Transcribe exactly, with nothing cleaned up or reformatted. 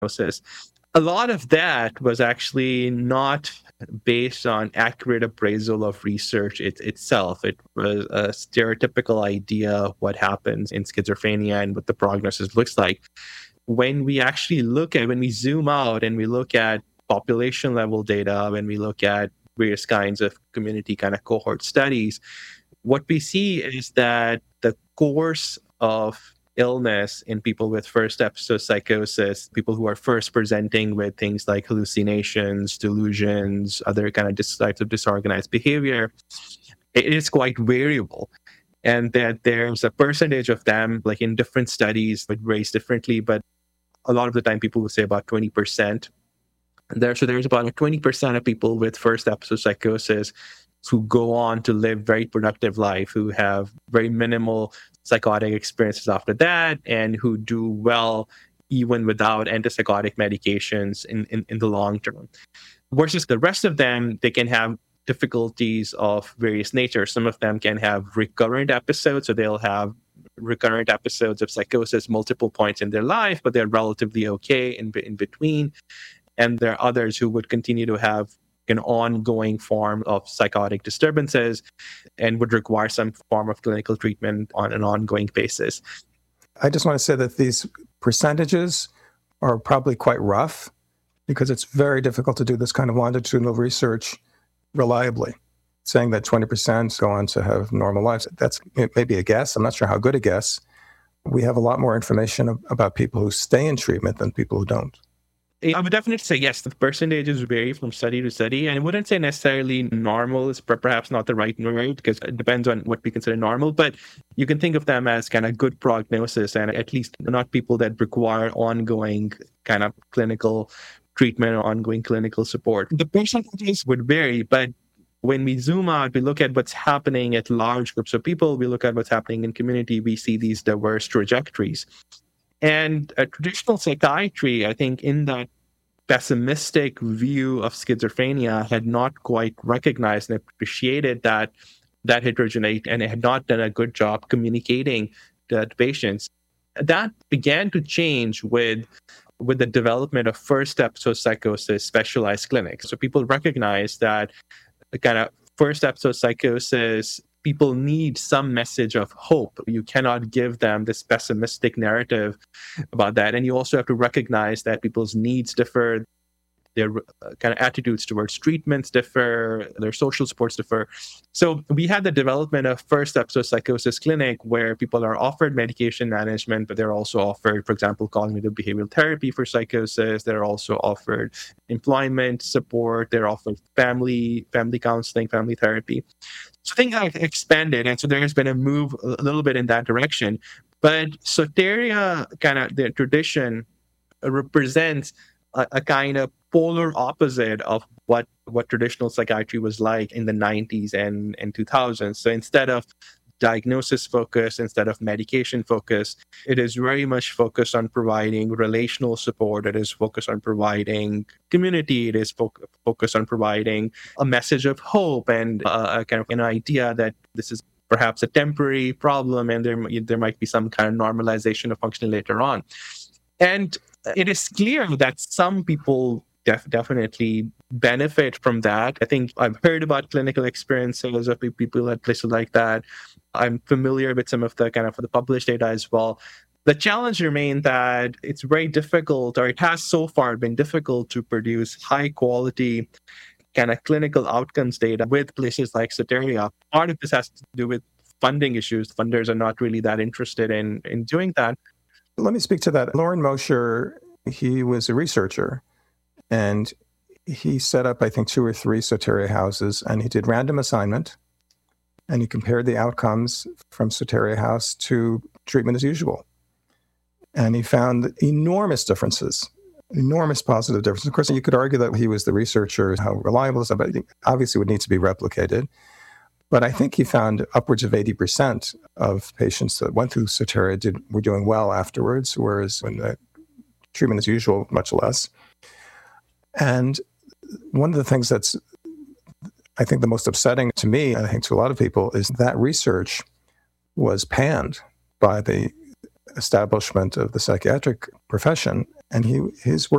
diagnosis. A lot of that was actually not based on accurate appraisal of research it, itself. It was a stereotypical idea of what happens in schizophrenia and what the prognosis looks like. When we actually look at, when we zoom out and we look at population level data, when we look at various kinds of community kind of cohort studies, what we see is that the course of illness in people with first episode psychosis, people who are first presenting with things like hallucinations, delusions, other kind of dis- types of disorganized behavior, it is quite variable. And that there's a percentage of them, like in different studies, it varies differently, but a lot of the time people will say about twenty percent. There, so there's about twenty percent of people with first episode psychosis who go on to live very productive life, who have very minimal psychotic experiences after that, and who do well even without antipsychotic medications in, in, in the long term. Versus the rest of them, they can have difficulties of various nature. Some of them can have recurrent episodes, so they'll have recurrent episodes of psychosis multiple points in their life, but they're relatively okay in, in between. And there are others who would continue to have an ongoing form of psychotic disturbances and would require some form of clinical treatment on an ongoing basis. I just want to say that these percentages are probably quite rough because it's very difficult to do this kind of longitudinal research reliably. Saying that twenty percent go on to have normal lives, that's maybe a guess. I'm not sure how good a guess. We have a lot more information about people who stay in treatment than people who don't. I would definitely say yes, the percentages vary from study to study, and I wouldn't say necessarily normal is perhaps not the right word because it depends on what we consider normal, but you can think of them as kind of good prognosis and at least not people that require ongoing kind of clinical treatment or ongoing clinical support. The percentages would vary, but when we zoom out, we look at what's happening at large groups of people, we look at what's happening in community, we see these diverse trajectories. And a traditional psychiatry, I think, in that pessimistic view of schizophrenia, had not quite recognized and appreciated that that heterogeneity, and it had not done a good job communicating to patients. That began to change with with the development of first episode psychosis specialized clinics. So people recognize that the kind of first episode psychosis, people need some message of hope. You cannot give them this pessimistic narrative about that. And you also have to recognize that people's needs differ, their uh, kind of attitudes towards treatments differ, their social supports differ. So we had the development of first episode psychosis clinic where people are offered medication management, but they're also offered, for example, cognitive behavioral therapy for psychosis. They're also offered employment support. They're offered family, family counseling, family therapy. So things have expanded, and so there has been a move a little bit in that direction. But Soteria, kind of the tradition, represents a, a kind of polar opposite of what, what traditional psychiatry was like in the nineties and, and two thousands. So instead of diagnosis focus, instead of medication focus, it is very much focused on providing relational support. It is focused on providing community. It is fo- focused on providing a message of hope and uh, a kind of an idea that this is perhaps a temporary problem and there, there might be some kind of normalization of functioning later on. And it is clear that some people def- definitely benefit from that. I think I've heard about clinical experiences of people at places like that. I'm familiar with some of the kind of the published data as well. The challenge remains that it's very difficult, or it has so far been difficult, to produce high quality kind of clinical outcomes data with places like Soteria. Part of this has to do with funding issues. Funders are not really that interested in, in doing that. Let me speak to that. Loren Mosher, he was a researcher, and he set up, I think, two or three Soteria houses, and he did random assignment, and he compared the outcomes from Soteria House to treatment as usual. And he found enormous differences, enormous positive differences. Of course, you could argue that he was the researcher, how reliable is that, but obviously would need to be replicated. But I think he found upwards of eighty percent of patients that went through Soteria did, were doing well afterwards, whereas when the treatment as usual, much less. And one of the things that's, I think, the most upsetting to me, and I think to a lot of people, is that research was panned by the establishment of the psychiatric profession, and he his work